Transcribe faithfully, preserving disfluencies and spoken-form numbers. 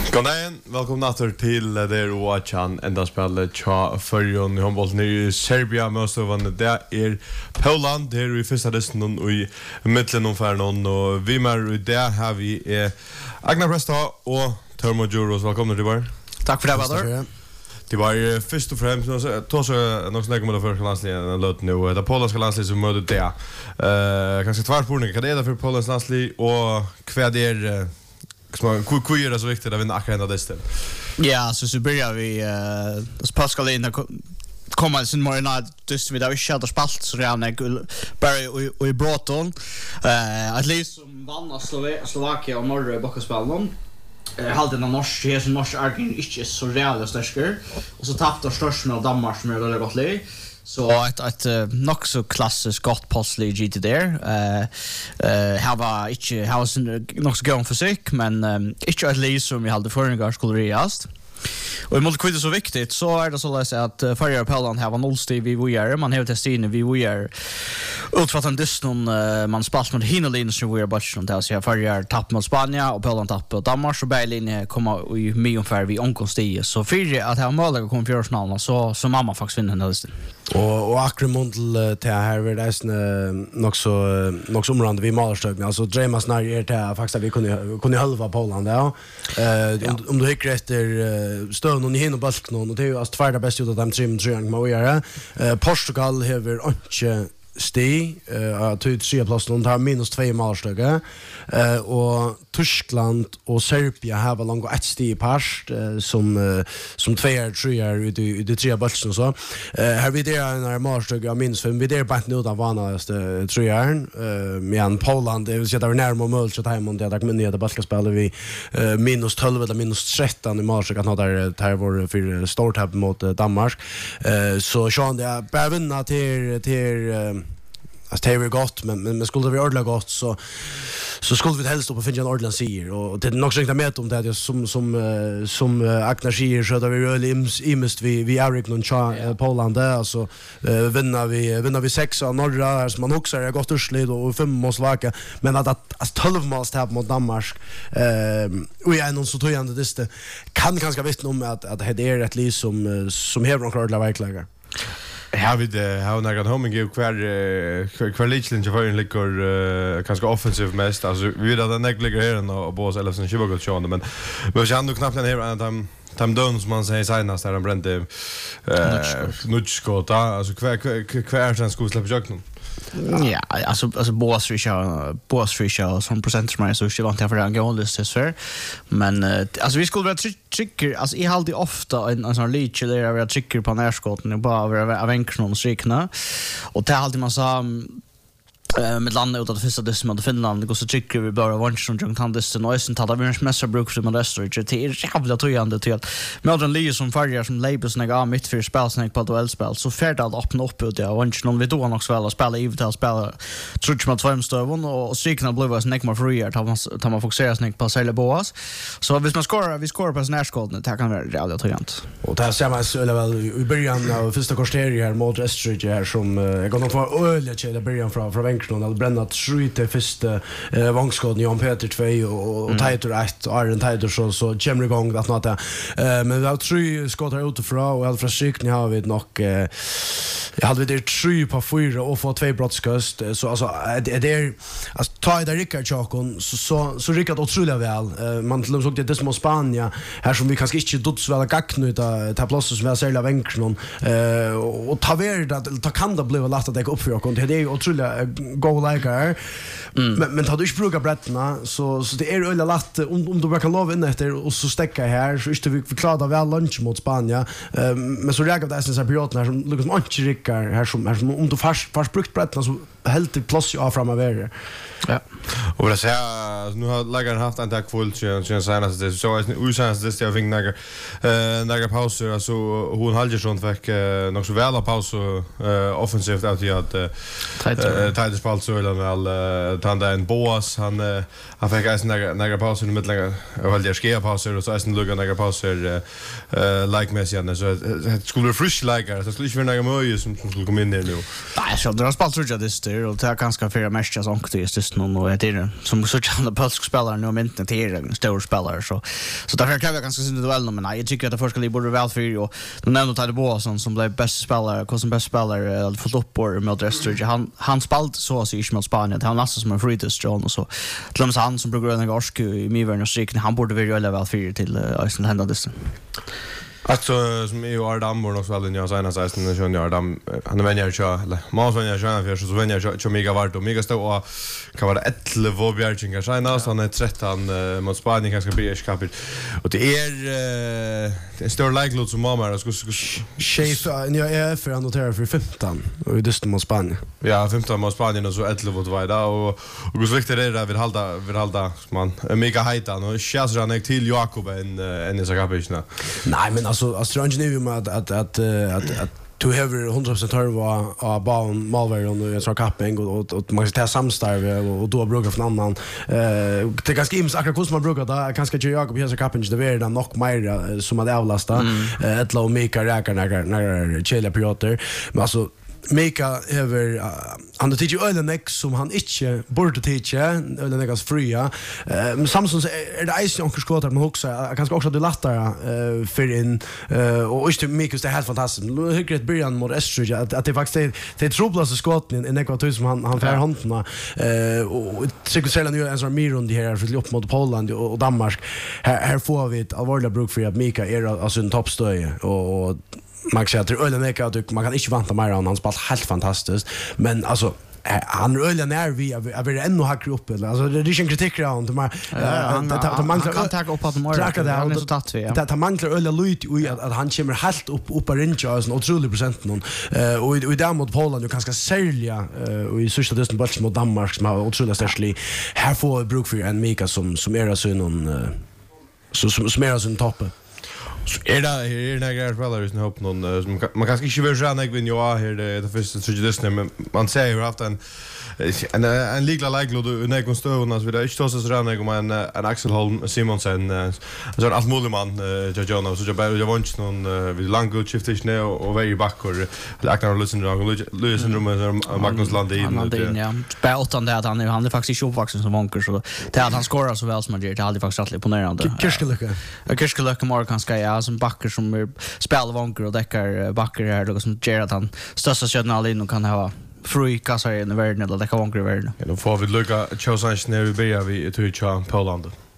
God dagen, velkommen natter til der Watchan enda spillet tja Førjon i håndbollen i Serbia møstøvende. Det er Poland, det er i første listen og i midtelen omfæren og vi med i det har vi er Agnar Presta og Termo Djuros. Velkommen til bare. Takk for det, Bader. Det var først og fremst, tog så nok snakke om det første landslige løt nå. Det er Polandske landslige som møter det. Uh, kanskje tværspurning, hva det er det for Polandske landslige og hva det er hur är det så viktigt att vinna akkurat det stället? Ja, så så börjar vi eh uh, Pascal in kommer sin morgon just vi där vi kör spalt så redan är bara och i Broughton eh at least som vann Slovakia och Norge i backspelen. Eh halden av norsk här som norsk argen inte så realt starkare och så tappade störst med Danmark som är väldigt gott lag. Så ett ett uh, nog så klassiskt gott postlig G T där. Eh eh här var inte här var nog så gång för sig men um, inte att läsa som vi hade förra gången skulle reast. Och i målet så viktigt så är det så att att uh, förra Poland har nollstig vi vi är man har testin vi vi är utfattat dess någon uh, man spalt mot Hinelin som vi är bara som där så jag förra tapp mot Spanien och Poland tapp och Danmark och Berlin kommer i miljonfär vi omkonstig så för att ha mål kommer fjärrsnalna så så mamma faktiskt vinner den listan. Och och Akremondel till här är det nog så nog så omrande vi malarstugna alltså Dremas när är det faktiskt vi kunde kunde halva Poland ja. Eh om du hickar efter stön och hin och balk någon och det är ju att tvärda bäst ut av de tre tre man vill göra. Eh Portugal har inte sti eh till tre plats och har minus två målstöge eh och Tyskland och Serbia har långt ett sti past eh, som eh, som två är tre är ute i de tre bollarna så eh här vi där när målstöge minus fem vi där bant nu då vanligaste tre är eh men Poland det vill säga där närmare mål så här mot det men det basketspel vi eh, minus tolv eller minus tretton i målstöge att där där var för stort här mot Danmark eh så Sean det bara vinna till till eh, alltså det är gott men men skulle vi ordla gott så så skulle vi helst upp och finna en ordentlig sier och det är nog så med om det som som som Agnar sier så där vi really imst vi vi Erik någon cha Poland alltså vinner vi vinner vi sex av norra som man också är gott urslid och fem mål vaka men att att tolv mål stäpp mot Danmark eh och är någon så tojande det kan ganska visst om att att det är rätt lis som som har några ordla verkliga. Här vid how när home give kvar kvar Lichland ju för ligger kanske offensiv mest alltså vi vet att den ligger här och Boss Elfsen Shiva går sjön men vi har ändå knappt den här att de de döns man säger senast där de brände eh nutskota alltså kvar kvar sen skulle släppa jukten. Ja, alltså alltså Boss Fischer Boss Fischer som procentsmässigt så skulle inte för en goallist så men alltså vi skulle vara tricker alltså I hade ofta en en sån leach där vi tricker på närskotten och bara av enkron och strikna och det alltid man sa Eh med landet ut att första det som att Finland går så tycker vi bara vart som jungt han det noisen tar vi en massa bruk som det står ju till jävla tojande till att med den Lee som färjar som labels när jag mitt för spelsnack på duellspel så färd att öppna upp ut där vart någon vi då också väl att spela i till spela tror man två stöven och strikna blev oss neck more free att man tar man fokusera snack på sälja boas så hvis man skorar vi skorar på snärskåden det kan vara jävla tojande och där ser man så väl i början av första kvarteret här mot Estridge här som jag går nog för öliga till början från från någon eller bränna tre till första eh, vångskåden Jan Peter två och, och Titor ett och Iron Titor så, så kommer igång att något eh, men vi har tre skott här utifrån och alla från Sykning har vi nog eh, jag hade vi det tre på fyra och få två brottskast så alltså det är alltså ta det Rickard Chakon så så, så Rickard otroligt väl eh, man till såg det som Spanien här som vi kanske inte dots väl gacknuta ta plats som vi har sälja vänkron eh, och ta ver det ta kan det bli lätt att det upp för och det är otroligt go like mm. men men tar du inte bruka brätterna så så det är öle lätt om om du bara kan lova in efter och så stäcka här så är det vi förklara väl lunch mot Spanien um, men så reagerar det sen perioden här som Lucas Manchirikar här som här som om du fast fast brukt brätterna så helt det plus ju av framöver. Ja. Och det säger nu har lägger haft en dag full sen sen senast det så är det usans det jag fick några eh några pauser alltså hon hade ju fick nog så väl paus eh offensivt att jag att Titus Paul så eller väl tanda en Boas han han fick alltså några några pauser i mitten och väl det sker pauser och så är det lugga några pauser eh like Messi så det skulle fresh like så skulle ju några möjligheter som skulle komma in där nu. Nej så det har spalt så det Walter och det är ganska fyra matcher som också just just nu och det är som så tjänar polsk spelare nu men inte till en stor spelare så så därför kan jag ganska synd det väl men jag tycker att det förska borde väl för och nu nämnde Tade Boasson som blev bäst spelare och som bäst spelare hade fått upp på med Österrike han han spalt så så i mot Spanien han nästan som en fritidsstrån och så till och med han som brukar en gorsk i Mivern och Striken han borde väl väl för till Iceland hända det. Alltså som är ju Adam var också väl den jag säger så sen jag Adam han vänjer ju eller måste vänjer ju för så vänjer ju mega vart och mega stå och kan vara elva vårbjärgingar senast han är tretton mot Spanien kanske blir skapligt och det är det är stor likelihood som mamma ska ska chef ni är för att notera för femton och i dysten mot Spanien. Ja, femton mot Spanien och så elva mot Vaida och och hur viktigt är det vill hålla vill hålla man mega hejtan och chans han till Jakob en en så kapitna. Nej men alltså astronomi med att att att att to have hundra procent törva av barn Malver och jag tror kapping och och man ska ta samstarv och då brukar från annan eh det ganska ims akkurat hur man brukar där kanske ju Jakob här så kapping det är det nog mer som att avlasta ett low maker räkar när när chilla pirater men alltså Mika över han det tycker ölen nex som han inte borde tycka ölen nex fria men Samson är det ice onkel skottar man också kanske också det lättare för in och just Mika är helt fantastiskt hur ett början mot Österrike att att det faktiskt det är trubblas skotten i nekvatur som han han får händerna och tycker själva nu en sån miron det här för upp mot Polen och Danmark här här får vi ett allvarligt bruk för att Mika är alltså en toppstöje och man kan säga att ölen är man kan inte vänta mer än han spelar helt fantastiskt men alltså han rullar ner vi är vi ännu hackar upp eller alltså det är ingen kritik runt man han kan ta upp på morgon han är så tatt vi det han manglar öl lut och att han kommer helt upp upp på ringa så otroligt procent någon och i där mot Polen du kanske sälja och i sista desten bara mot Danmark som har otroligt starkt här får bruk för en Mika som som är så någon så som är så en topp. Är det är det några spelare som hopp någon man kanske inte vill säga när vi nu är här det det första så just nu men man säger ju haft en en en likla liklo du när kon stövna så vidare inte så så räna om en en Axel Holm Simonsen så allt möjligt man jag Jonas så jag bara jag vant någon vi långt ut skiftet nu och väg backor Aknar Lusen och Lusen Rum Magnus Landin ja på åttan där han han är faktiskt uppvuxen som vanker så det att han skorar så väl som han gör det hade faktiskt alltid imponerande Kirskelöcka Kirskelöcka mer kanske ja som backer som spelar vanker och täcker backer här då som ger att han största skydden all in och kan ha free kassar i världen eller täcka vanker i världen. Ja, då får vi lucka Chosan när vi börjar vi i Tyskland Polen.